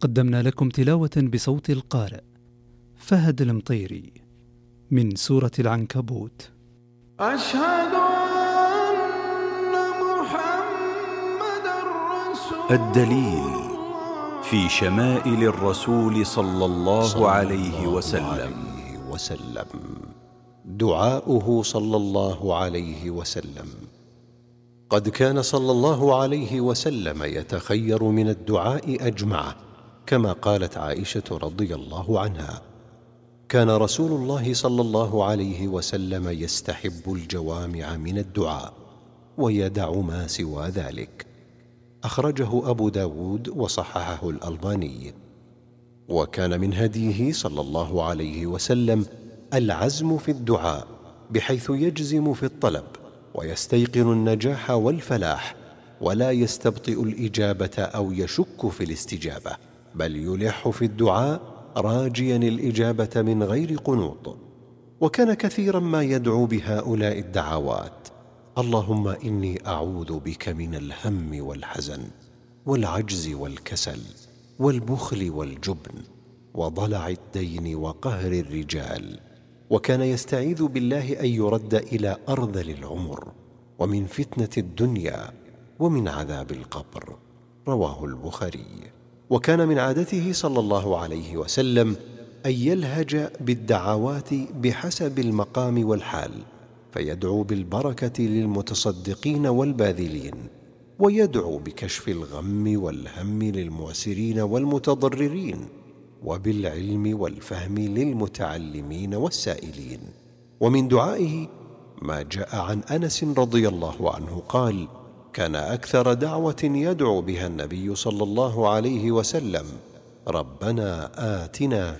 قدمنا لكم تلاوة بصوت القارئ فهد المطيري من سورة العنكبوت. أشهد أن محمدًا رسول الدليل في شمائل الرسول صلى الله عليه وسلم. دعاؤه صلى الله عليه وسلم. قد كان صلى الله عليه وسلم يتخير من الدعاء أجمعه، كما قالت عائشة رضي الله عنها: كان رسول الله صلى الله عليه وسلم يستحب الجوامع من الدعاء ويدع ما سوى ذلك. أخرجه أبو داود وصححه الألباني. وكان من هديه صلى الله عليه وسلم العزم في الدعاء، بحيث يجزم في الطلب ويستيقن النجاح والفلاح، ولا يستبطئ الإجابة أو يشك في الاستجابة، بل يلح في الدعاء راجيا الإجابة من غير قنوط. وكان كثيرا ما يدعو بهؤلاء الدعوات: اللهم إني أعوذ بك من الهم والحزن والعجز والكسل والبخل والجبن وضلع الدين وقهر الرجال. وكان يستعيذ بالله أن يرد إلى أرذل العمر، ومن فتنة الدنيا، ومن عذاب القبر. رواه البخاري. وكان من عادته صلى الله عليه وسلم أن يلهج بالدعوات بحسب المقام والحال، فيدعو بالبركة للمتصدقين والباذلين، ويدعو بكشف الغم والهم للمعسرين والمتضررين، وبالعلم والفهم للمتعلمين والسائلين. ومن دعائه ما جاء عن أنس رضي الله عنه قال: كان أكثر دعوة يدعو بها النبي صلى الله عليه وسلم: ربنا آتنا